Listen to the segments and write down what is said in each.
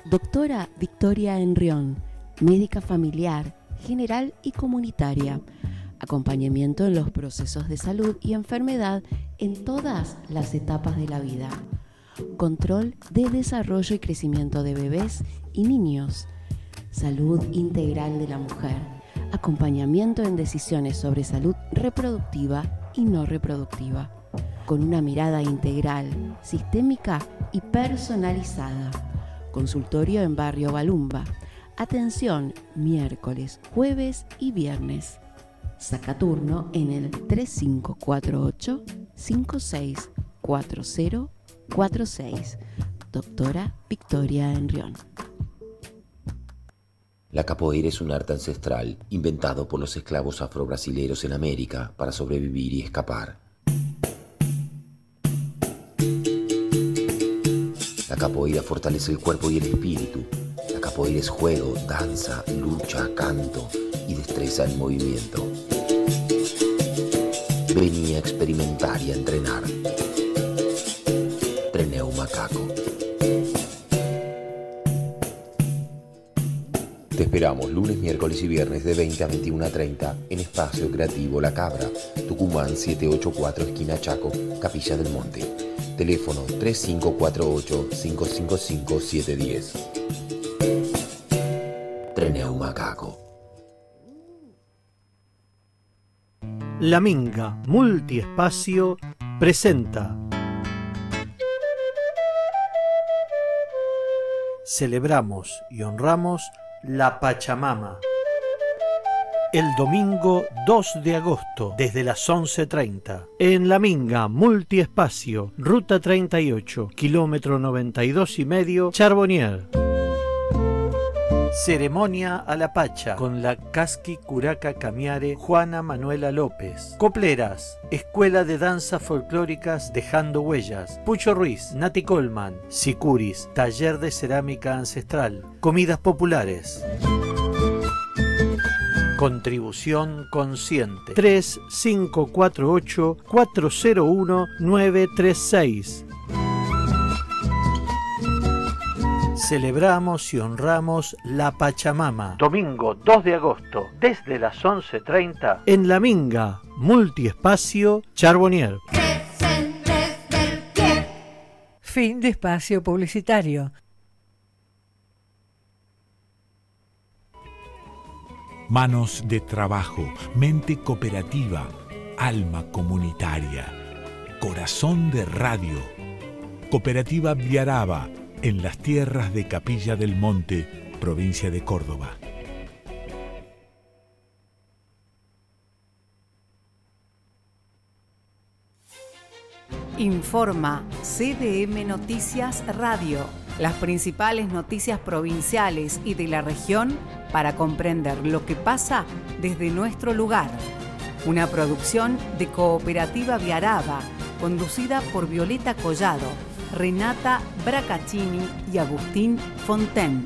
Doctora Victoria Henrión, médica familiar, general y comunitaria. Acompañamiento en los procesos de salud y enfermedad en todas las etapas de la vida. Control de desarrollo y crecimiento de bebés y niños. Salud integral de la mujer. Acompañamiento en decisiones sobre salud reproductiva y no reproductiva. Con una mirada integral, sistémica y personalizada. Consultorio en Barrio Balumba. Atención miércoles, jueves y viernes. Saca turno en el 3548-564046. Doctora Victoria Henrión. La capoeira es un arte ancestral inventado por los esclavos afrobrasileros en América para sobrevivir y escapar. La capoeira fortalece el cuerpo y el espíritu. La capoeira es juego, danza, lucha, canto y destreza en movimiento. Vení a experimentar y a entrenar. Treneu Macaco. Te esperamos lunes, miércoles y viernes de 20 a 21:30 en Espacio Creativo La Cabra, Tucumán 784 esquina Chaco, Capilla del Monte. Teléfono 3548-555-710. Treneu Macaco. La Minga Multiespacio presenta Celebramos y honramos la Pachamama. El domingo 2 de agosto, desde las 11:30, en La Minga Multiespacio, Ruta 38, kilómetro 92,5, Charbonnier. Ceremonia a la Pacha con la Casqui Curaca Camiare Juana Manuela López. Copleras, Escuela de Danzas Folclóricas Dejando Huellas. Pucho Ruiz, Nati Colman, Sicuris, Taller de Cerámica Ancestral. Comidas populares. Contribución consciente. 3548-401-936. Celebramos y honramos la Pachamama. Domingo 2 de agosto, desde las 11:30, en La Minga Multiespacio, Charbonnier. Fin de espacio publicitario. Manos de trabajo, mente cooperativa, alma comunitaria, corazón de radio. Cooperativa Viaraba, en las tierras de Capilla del Monte, provincia de Córdoba. Informa CDM Noticias Radio, las principales noticias provinciales y de la región para comprender lo que pasa desde nuestro lugar. Una producción de Cooperativa Viaraba, conducida por Violeta Collado, Renata Bracaccini y Agustín Fontaine.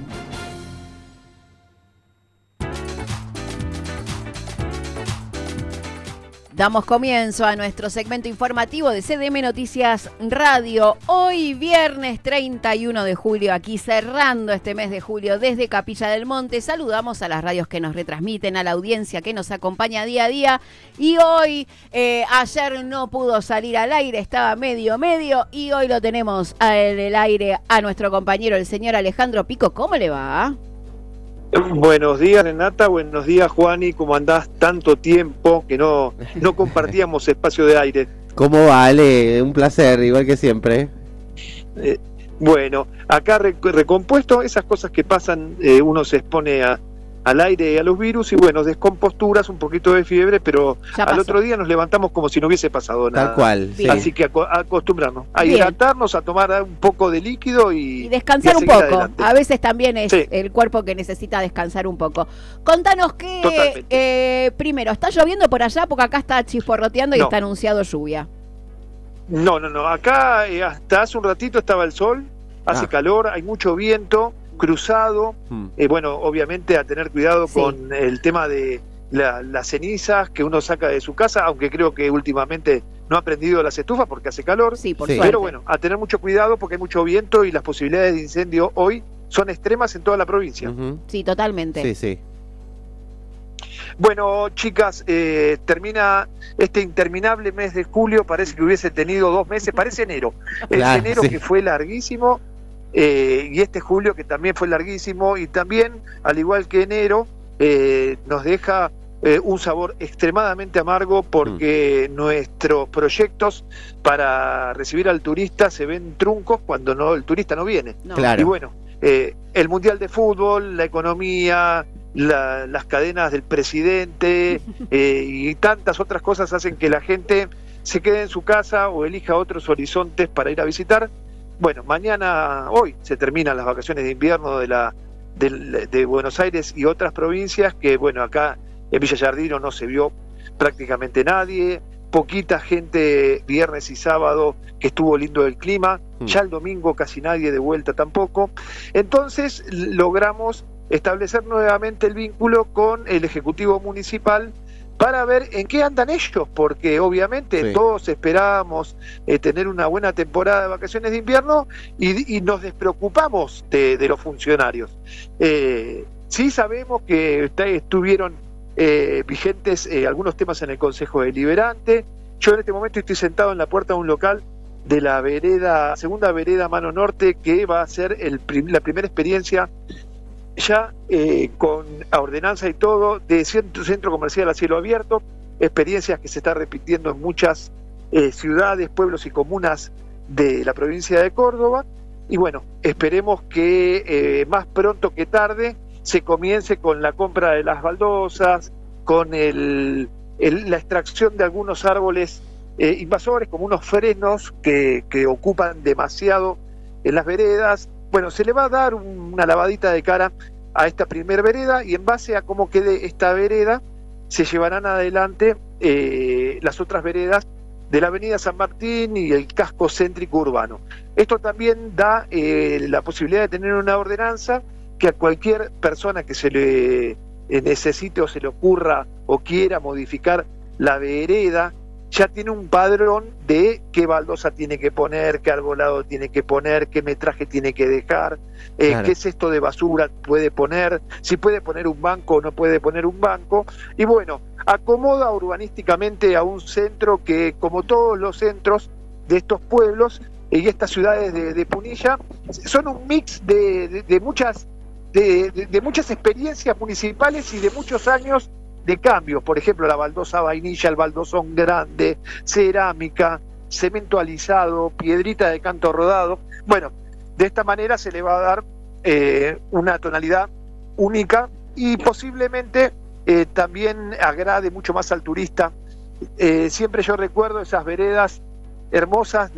Damos comienzo a nuestro segmento informativo de CDM Noticias Radio. Hoy viernes 31 de julio, aquí cerrando este mes de julio desde Capilla del Monte. Saludamos a las radios que nos retransmiten, a la audiencia que nos acompaña día a día. Y hoy, ayer no pudo salir al aire, estaba medio, y hoy lo tenemos en el aire a nuestro compañero, el señor Alejandro Pico. ¿Cómo le va? Buenos días, Renata, buenos días, Juani, ¿cómo andás? Tanto tiempo que no compartíamos espacio de aire. ¿Cómo vale? Un placer, igual que siempre. Bueno, acá recompuesto, esas cosas que pasan, uno se expone al aire y a los virus, y bueno, descomposturas, un poquito de fiebre, pero al otro día nos levantamos como si no hubiese pasado nada. Tal cual. Sí. Así que acostumbrarnos a hidratarnos, a tomar un poco de líquido y descansar un poco. Adelante. A veces también es el cuerpo que necesita descansar un poco. Contanos que primero, ¿está lloviendo por allá? Porque acá está chisporroteando y está anunciado lluvia. No. Acá hasta hace un ratito estaba el sol, hace calor, hay mucho viento cruzado, bueno, obviamente a tener cuidado con el tema de las cenizas que uno saca de su casa, aunque creo que últimamente no ha prendido las estufas porque hace calor, por suerte. Pero bueno, a tener mucho cuidado porque hay mucho viento y las posibilidades de incendio hoy son extremas en toda la provincia. Sí, totalmente. Sí, sí. Bueno, chicas, termina este interminable mes de julio, parece que hubiese tenido 2 meses, parece enero. Claro, enero sí. que fue larguísimo, y este julio que también fue larguísimo, y también, al igual que enero, nos deja un sabor extremadamente amargo porque nuestros proyectos para recibir al turista se ven truncos cuando el turista no viene. No. Claro. Y bueno, el Mundial de Fútbol, la economía, las cadenas del presidente y tantas otras cosas hacen que la gente se quede en su casa o elija otros horizontes para ir a visitar. Bueno, hoy se terminan las vacaciones de invierno de Buenos Aires y otras provincias que, bueno, acá en Villa Giardino no se vio prácticamente nadie, poquita gente viernes y sábado, que estuvo lindo el clima, ya el domingo casi nadie de vuelta tampoco. Entonces logramos establecer nuevamente el vínculo con el Ejecutivo Municipal para ver en qué andan ellos, porque obviamente todos esperábamos tener una buena temporada de vacaciones de invierno y nos despreocupamos de los funcionarios. Sí sabemos que estuvieron vigentes algunos temas en el Consejo Deliberante. Yo en este momento estoy sentado en la puerta de un local de la segunda vereda Mano Norte, que va a ser la primera experiencia ya con ordenanza y todo de centro comercial a cielo abierto, experiencias que se están repitiendo en muchas ciudades, pueblos y comunas de la provincia de Córdoba. Y bueno, esperemos que más pronto que tarde se comience con la compra de las baldosas, con la extracción de algunos árboles invasores, como unos frenos que ocupan demasiado en las veredas. Bueno, se le va a dar una lavadita de cara a esta primer vereda, y en base a cómo quede esta vereda se llevarán adelante las otras veredas de la avenida San Martín y el casco céntrico urbano. Esto también da la posibilidad de tener una ordenanza que a cualquier persona que se le necesite o se le ocurra o quiera modificar la vereda, ya tiene un padrón de qué baldosa tiene que poner, qué arbolado tiene que poner, qué metraje tiene que dejar, qué cesto de basura puede poner, si puede poner un banco o no puede poner un banco. Y bueno, acomoda urbanísticamente a un centro que, como todos los centros de estos pueblos y estas ciudades de Punilla, son un mix de muchas experiencias municipales y de muchos años de cambios. Por ejemplo, la baldosa vainilla, el baldosón grande, cerámica, cemento alisado, piedrita de canto rodado. Bueno, de esta manera se le va a dar una tonalidad única y posiblemente también agrade mucho más al turista. Siempre yo recuerdo esas veredas hermosas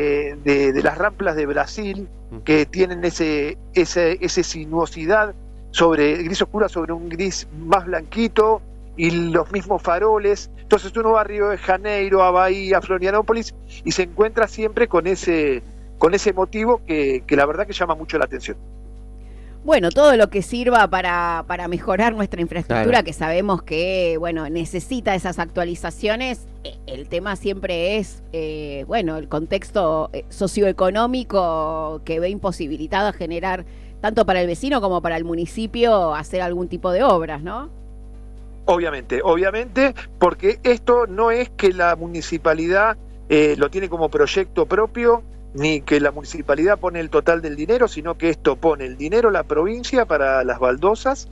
de las ramplas de Brasil, que tienen ese sinuosidad sobre gris oscura sobre un gris más blanquito, y los mismos faroles. Entonces uno va a Río de Janeiro, a Bahía, a Florianópolis, y se encuentra siempre con ese motivo que la verdad que llama mucho la atención. Bueno, todo lo que sirva para mejorar nuestra infraestructura, Claro. que sabemos que, bueno, necesita esas actualizaciones. El tema siempre es, el contexto socioeconómico que ve imposibilitado a generar, tanto para el vecino como para el municipio, hacer algún tipo de obras, ¿no? Obviamente, porque esto no es que la municipalidad lo tiene como proyecto propio, ni que la municipalidad pone el total del dinero, sino que esto pone el dinero la provincia para las baldosas,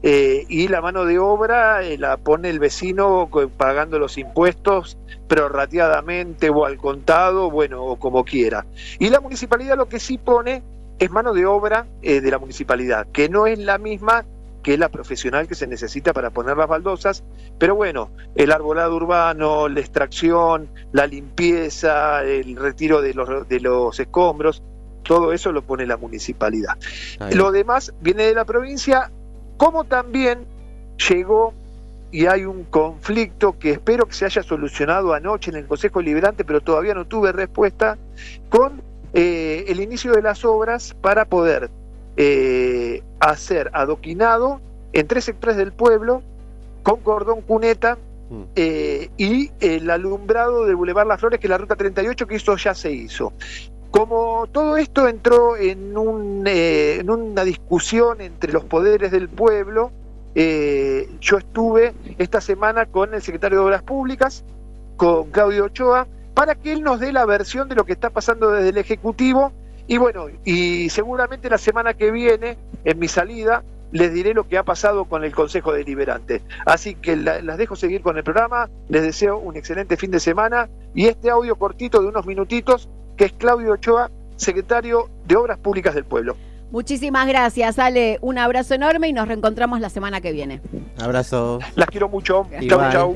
y la mano de obra la pone el vecino pagando los impuestos prorrateadamente o al contado, bueno, o como quiera. Y la municipalidad lo que sí pone es mano de obra de la municipalidad, que no es la misma que la profesional que se necesita para poner las baldosas, pero bueno, el arbolado urbano, la extracción, la limpieza, el retiro de los escombros, todo eso lo pone la municipalidad. Lo demás viene de la provincia, como también llegó, y hay un conflicto que espero que se haya solucionado anoche en el Consejo Deliberante, pero todavía no tuve respuesta, con el inicio de las obras para poder hacer adoquinado en 3 sectores del pueblo con cordón cuneta y el alumbrado del Boulevard Las Flores, que es la ruta 38, que eso ya se hizo. Como todo esto entró en una discusión entre los poderes del pueblo, yo estuve esta semana con el secretario de Obras Públicas, con Claudio Ochoa, para que él nos dé la versión de lo que está pasando desde el Ejecutivo, y bueno, y seguramente la semana que viene, en mi salida, les diré lo que ha pasado con el Consejo Deliberante. Así que las dejo seguir con el programa, les deseo un excelente fin de semana, y este audio cortito de unos minutitos, que es Claudio Ochoa, secretario de Obras Públicas del Pueblo. Muchísimas gracias, Ale. Un abrazo enorme y nos reencontramos la semana que viene. Abrazo. Las quiero mucho. Igual. Chau.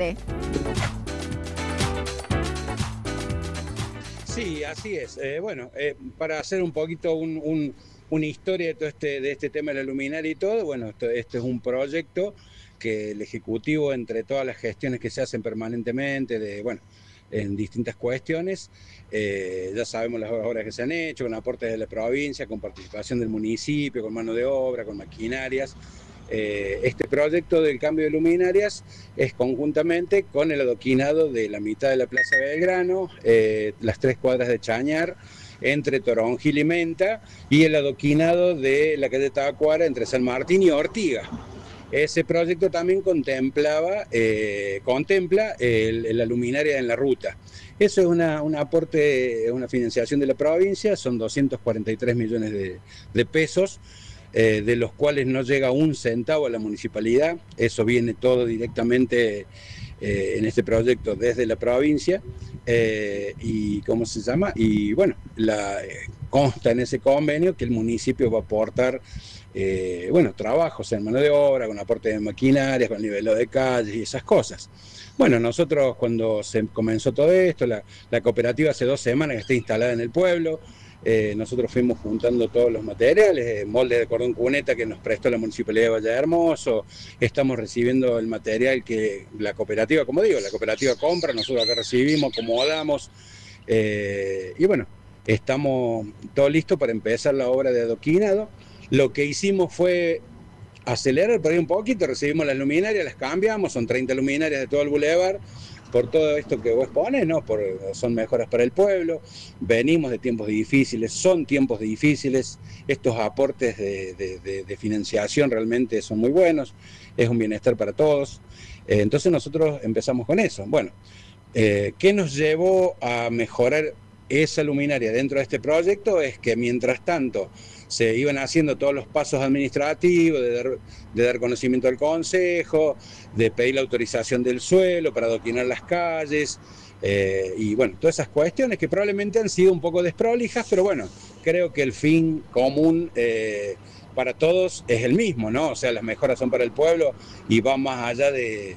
Sí, así es. Para hacer un poquito una historia de este tema de la luminaria y todo, bueno, este es un proyecto que el Ejecutivo, entre todas las gestiones que se hacen permanentemente, en distintas cuestiones, ya sabemos las obras que se han hecho, con aportes de la provincia, con participación del municipio, con mano de obra, con maquinarias. Este proyecto del cambio de luminarias es conjuntamente con el adoquinado de la mitad de la Plaza Belgrano, las 3 cuadras de Chañar, entre Toronjil y Menta, y el adoquinado de la calle Tacuara entre San Martín y Ortiga. Ese proyecto también contempla la luminaria en la ruta. Eso es un aporte, una financiación de la provincia, son 243 millones de pesos, de los cuales no llega un centavo a la municipalidad. Eso viene todo directamente en este proyecto desde la provincia. Y bueno, consta en ese convenio que el municipio va a aportar trabajos en mano de obra, con aporte de maquinarias, con nivelado de calles y esas cosas. Bueno, nosotros cuando se comenzó todo esto, la cooperativa hace 2 semanas que está instalada en el pueblo, nosotros fuimos juntando todos los materiales, moldes de cordón cuneta que nos prestó la Municipalidad de Valle Hermoso, estamos recibiendo el material que la cooperativa, como digo, la cooperativa compra, nosotros acá recibimos, acomodamos, y bueno, estamos todo listo para empezar la obra de adoquinado. Lo que hicimos fue acelerar por ahí un poquito, recibimos las luminarias, las cambiamos, son 30 luminarias de todo el bulevar, por todo esto que vos pones, ¿no? Son mejoras para el pueblo, venimos de tiempos difíciles, son tiempos difíciles, estos aportes de financiación realmente son muy buenos, es un bienestar para todos, entonces nosotros empezamos con eso. Bueno, ¿qué nos llevó a mejorar esa luminaria dentro de este proyecto? Es que mientras tanto se iban haciendo todos los pasos administrativos de dar conocimiento al consejo, de pedir la autorización del suelo para adoquinar las calles, y bueno, todas esas cuestiones que probablemente han sido un poco desprolijas, pero bueno, creo que el fin común para todos es el mismo, ¿no? O sea, las mejoras son para el pueblo y va más allá de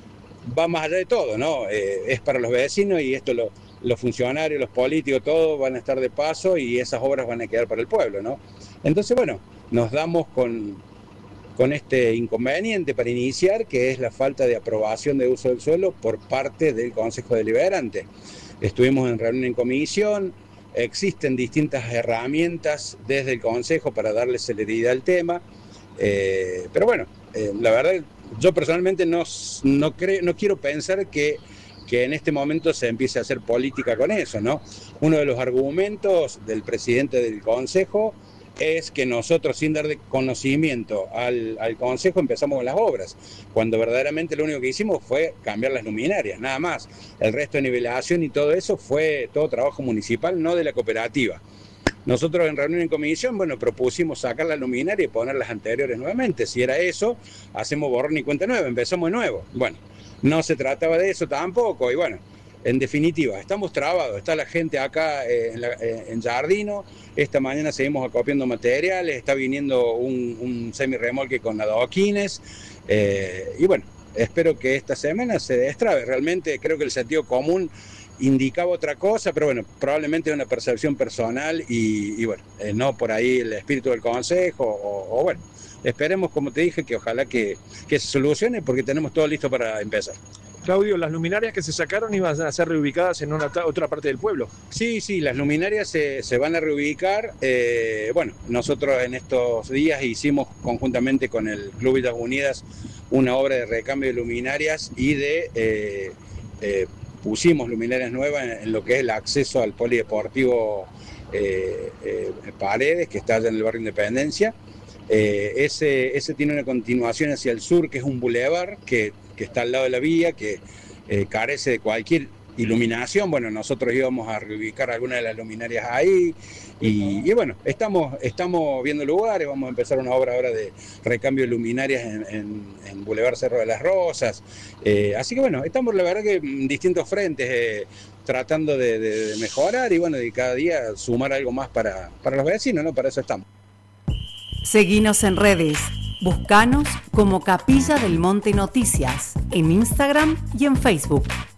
todo, ¿no? Es para los vecinos y esto los funcionarios, los políticos, todos van a estar de paso y esas obras van a quedar para el pueblo, ¿no? Entonces, bueno, nos damos con este inconveniente para iniciar, que es la falta de aprobación de uso del suelo por parte del Consejo Deliberante. Estuvimos en reunión en comisión, existen distintas herramientas desde el Consejo para darle celeridad al tema, pero bueno, la verdad, yo personalmente no quiero pensar que en este momento se empiece a hacer política con eso, ¿no? Uno de los argumentos del presidente del Consejo es que nosotros, sin dar conocimiento al Consejo, empezamos con las obras, cuando verdaderamente lo único que hicimos fue cambiar las luminarias, nada más. El resto de nivelación y todo eso fue todo trabajo municipal, no de la cooperativa. Nosotros en reunión en comisión, bueno, propusimos sacar la luminaria y poner las anteriores nuevamente. Si era eso, hacemos borrón y cuenta nueva, empezamos de nuevo. Bueno, no se trataba de eso tampoco, y bueno, en definitiva, estamos trabados, está la gente acá en Jardino, esta mañana seguimos acopiando materiales, está viniendo un semirremolque con adoquines, y bueno, espero que esta semana se destrabe. Realmente creo que el sentido común indicaba otra cosa, pero bueno, probablemente es una percepción personal y bueno, no por ahí el espíritu del consejo, o bueno, esperemos, como te dije, que ojalá que se solucione, porque tenemos todo listo para empezar. Claudio, las luminarias que se sacaron iban a ser reubicadas en otra parte del pueblo. Sí, las luminarias se van a reubicar. Bueno, nosotros en estos días hicimos conjuntamente con el Club Villas Unidas una obra de recambio de luminarias y pusimos luminarias nuevas en lo que es el acceso al polideportivo Paredes, que está allá en el barrio Independencia. Ese tiene una continuación hacia el sur, que es un bulevar que está al lado de la vía, que carece de cualquier iluminación. Bueno, nosotros íbamos a reubicar algunas de las luminarias ahí y bueno, estamos viendo lugares. Vamos a empezar una obra ahora de recambio de luminarias en Boulevard Cerro de las Rosas. Así que bueno, estamos la verdad que en distintos frentes tratando de mejorar y bueno, de cada día sumar algo más para los vecinos, ¿no? Para eso estamos. Seguinos en redes. Buscanos como Capilla del Monte Noticias en Instagram y en Facebook.